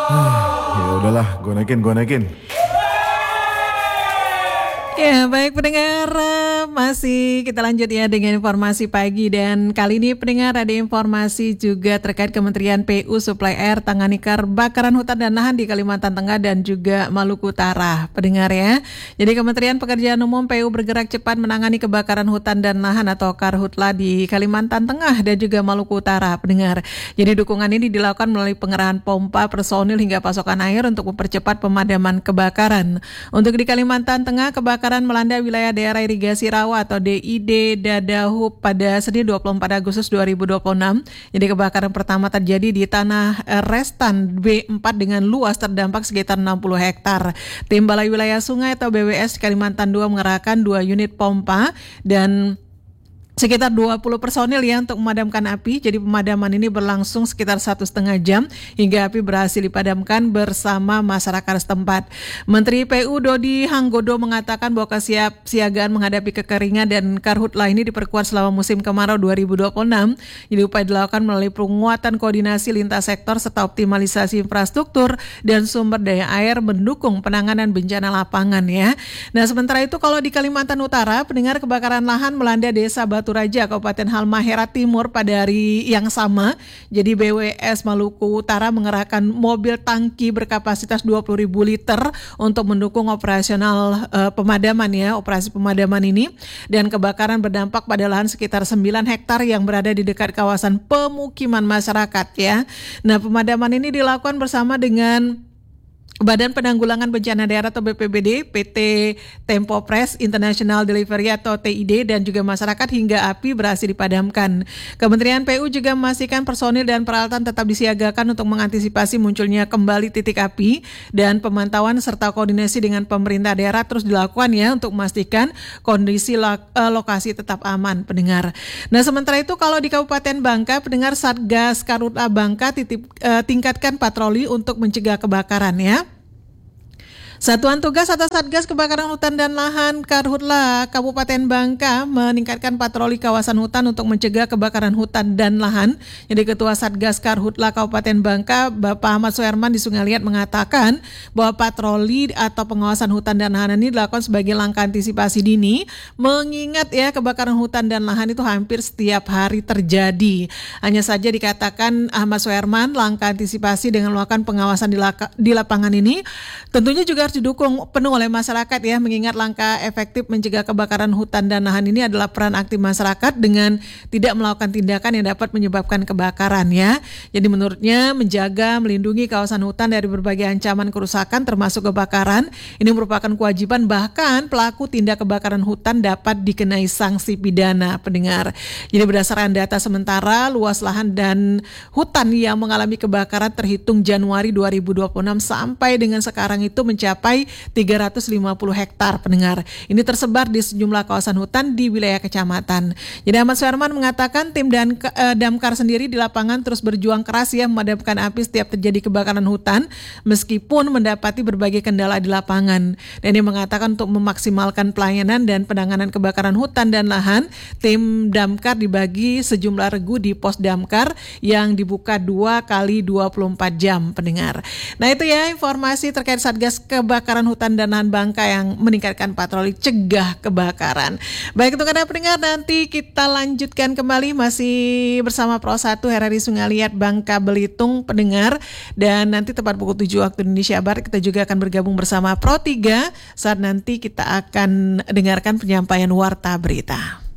Ya udahlah, gue naikin. Ya, baik pendengar, masih kita lanjut ya dengan informasi pagi, dan kali ini pendengar ada informasi juga terkait Kementerian PU Suplai Air tangani kebakaran hutan dan lahan di Kalimantan Tengah dan juga Maluku Utara, pendengar ya. Jadi Kementerian Pekerjaan Umum PU bergerak cepat menangani kebakaran hutan dan lahan atau Karhutla di Kalimantan Tengah dan juga Maluku Utara, pendengar. Jadi dukungan ini dilakukan melalui pengerahan pompa, personil hingga pasokan air untuk mempercepat pemadaman kebakaran. Untuk di Kalimantan Tengah, kebakaran melanda wilayah daerah irigasi rawa atau DID Dadahub pada Senin 24 Agustus 2026. Jadi kebakaran pertama terjadi di tanah Restan B4 dengan luas terdampak sekitar 60 hektar. Tim Balai Wilayah Sungai atau BWS Kalimantan II mengerahkan 2 unit pompa dan sekitar 20 personil ya untuk memadamkan api. Jadi pemadaman ini berlangsung sekitar 1,5 jam hingga api berhasil dipadamkan bersama masyarakat setempat. Menteri PU Dodi Hanggodo mengatakan bahwa kesiapsiagaan menghadapi kekeringan dan karhutla ini diperkuat selama musim kemarau 2026. Jadi upaya dilakukan melalui penguatan koordinasi lintas sektor serta optimalisasi infrastruktur dan sumber daya air mendukung penanganan bencana lapangan ya. Nah, sementara itu kalau di Kalimantan Utara, pendengar, kebakaran lahan melanda Desa Batu Raja, Kabupaten Halmahera Timur pada hari yang sama. Jadi BWS Maluku Utara mengerahkan mobil tangki berkapasitas 20.000 liter untuk mendukung operasional pemadaman ya, operasi pemadaman ini. Dan kebakaran berdampak pada lahan sekitar 9 hektar yang berada di dekat kawasan pemukiman masyarakat ya. Nah, pemadaman ini dilakukan bersama dengan Badan Penanggulangan Bencana Daerah atau BPBD, PT Tempo Press International Delivery atau TID, dan juga masyarakat hingga api berhasil dipadamkan. Kementerian PU juga memastikan personil dan peralatan tetap disiagakan untuk mengantisipasi munculnya kembali titik api, dan pemantauan serta koordinasi dengan pemerintah daerah terus dilakukan ya untuk memastikan kondisi lokasi tetap aman, pendengar. Nah, sementara itu kalau di Kabupaten Bangka, pendengar, Satgas Karhutla Bangka tingkatkan patroli untuk mencegah kebakaran ya. Satuan Tugas atas Satgas Kebakaran Hutan dan Lahan Karhutla Kabupaten Bangka meningkatkan patroli kawasan hutan untuk mencegah kebakaran hutan dan lahan. Jadi Ketua Satgas Karhutla Kabupaten Bangka, Bapak Ahmad Soerman di Sungai Liat mengatakan bahwa patroli atau pengawasan hutan dan lahan ini dilakukan sebagai langkah antisipasi dini, mengingat ya kebakaran hutan dan lahan itu hampir setiap hari terjadi. Hanya saja dikatakan Ahmad Soerman, langkah antisipasi dengan melakukan pengawasan di lapangan ini tentunya juga harus didukung penuh oleh masyarakat ya, mengingat langkah efektif mencegah kebakaran hutan dan lahan ini adalah peran aktif masyarakat dengan tidak melakukan tindakan yang dapat menyebabkan kebakaran ya. Jadi menurutnya menjaga, melindungi kawasan hutan dari berbagai ancaman kerusakan termasuk kebakaran ini merupakan kewajiban, bahkan pelaku tindak kebakaran hutan dapat dikenai sanksi pidana, pendengar. Jadi berdasarkan data sementara, luas lahan dan hutan yang mengalami kebakaran terhitung Januari 2026 sampai dengan sekarang itu mencapai 350 hektar, pendengar. Ini tersebar di sejumlah kawasan hutan di wilayah kecamatan. Jadi Ahmad Soerman mengatakan tim dan Damkar sendiri di lapangan terus berjuang keras ya memadamkan api setiap terjadi kebakaran hutan meskipun mendapati berbagai kendala di lapangan. Dan dia mengatakan untuk memaksimalkan pelayanan dan penanganan kebakaran hutan dan lahan, tim Damkar dibagi sejumlah regu di pos Damkar yang dibuka 2 kali 24 jam, pendengar. Nah, itu ya informasi terkait Satgas Kebakaran Hutan dan Lahan Bangka yang meningkatkan patroli cegah kebakaran. Baik, untuk Anda pendengar, nanti kita lanjutkan kembali masih bersama Pro 1 RRI Sungai Liat Bangka Belitung, pendengar. Dan nanti tepat pukul 7 waktu Indonesia Barat kita juga akan bergabung bersama Pro 3 saat nanti kita akan dengarkan penyampaian warta berita.